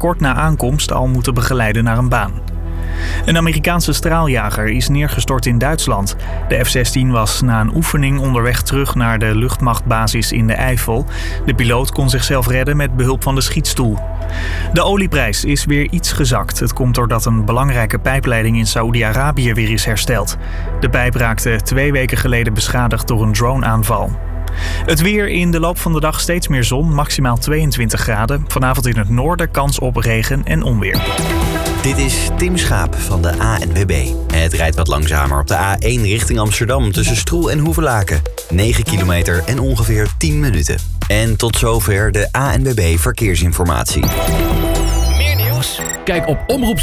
kort na aankomst al moeten begeleiden naar een baan. Een Amerikaanse straaljager is neergestort in Duitsland. De F-16 was na een oefening onderweg terug naar de luchtmachtbasis in de Eifel. De piloot kon zichzelf redden met behulp van de schietstoel. De olieprijs is weer iets gezakt. Het komt doordat een belangrijke pijpleiding in Saoedi-Arabië weer is hersteld. De pijp raakte 2 weken geleden beschadigd door een droneaanval. Het weer: in de loop van de dag steeds meer zon, maximaal 22 graden. Vanavond in het noorden kans op regen en onweer. Dit is Tim Schaap van de ANWB. Het rijdt wat langzamer op de A1 richting Amsterdam tussen Stroe en Hoevelaken. 9 kilometer en ongeveer 10 minuten. En tot zover de ANWB Verkeersinformatie. Meer nieuws? Kijk op omroep